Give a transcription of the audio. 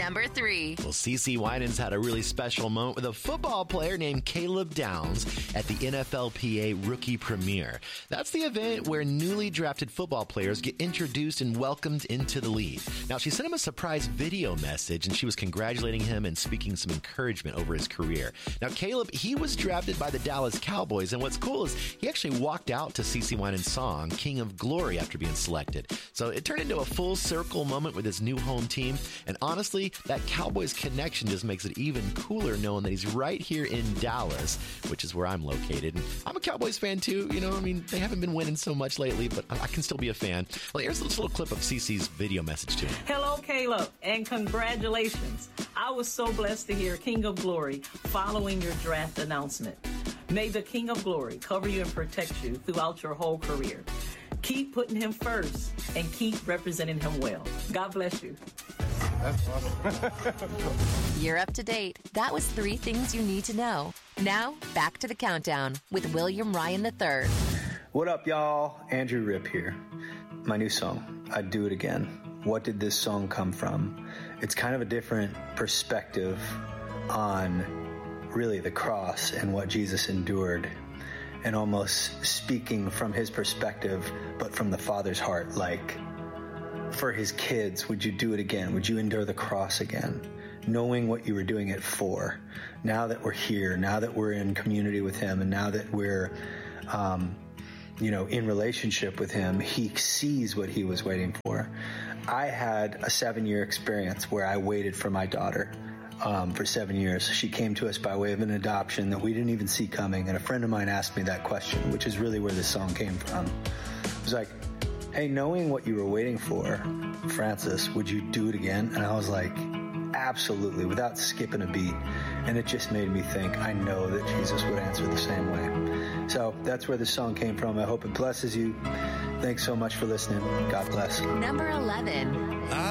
Number 3. Well, CeCe Winans had a really special moment with a football player named Caleb Downs at the NFLPA Rookie Premiere. That's the event where newly drafted football players get introduced and welcomed into the league. Now, she sent him a surprise video message, and she was congratulating him and speaking some encouragement over his career. Now, Caleb, he was drafted by the Dallas Cowboys, and what's cool is he actually walked out to CeCe Winans' song, King of Glory, after being selected. So it turned into a full circle moment with his new home team, and honestly, that Cowboys connection just makes it even cooler knowing that he's right here in Dallas, which is where I'm located. And I'm a Cowboys fan too, they haven't been winning so much lately, but I can still be a fan. Well, here's this little clip of CeCe's video message to him. Hello, Caleb, and congratulations. I was so blessed to hear King of Glory following your draft announcement. May the King of Glory cover you and protect you throughout your whole career. Keep putting him first and keep representing him well. God bless you. That's awesome. You're up to date. That was 3 things you need to know. Now, back to the countdown with William Ryan III. What up, y'all? Andrew Ripp here. My new song, I'd Do It Again. What did this song come from? It's kind of a different perspective on really the cross and what Jesus endured, and almost speaking from his perspective, but from the Father's heart, like, for his kids, would you do it again? Would you endure the cross again? Knowing what you were doing it for. Now that we're here, now that we're in community with him, and now that we're, in relationship with him, he sees what he was waiting for. I had a 7-year experience where I waited for my daughter for 7 years. She came to us by way of an adoption that we didn't even see coming. And a friend of mine asked me that question, which is really where this song came from. It was like, hey, knowing what you were waiting for, Francis, would you do it again? And I was like, absolutely, without skipping a beat. And it just made me think, I know that Jesus would answer the same way. So that's where this song came from. I hope it blesses you. Thanks so much for listening. God bless. Number 11. I